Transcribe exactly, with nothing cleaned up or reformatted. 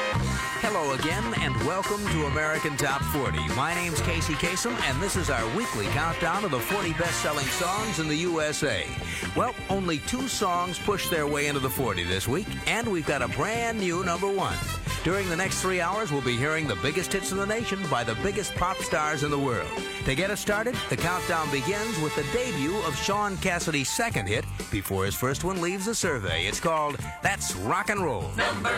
Hello again, and welcome to American Top forty. My name's Casey Kasem, and this is our weekly countdown of the forty best-selling songs in the U S A. Well, only two songs pushed their way into the forty this week, and we've got a brand new number one. During the next three hours, we'll be hearing the biggest hits in the nation by the biggest pop stars in the world. To get us started, the countdown begins with the debut of Sean Cassidy's second hit before his first one leaves the survey. It's called That's Rock and Roll. Number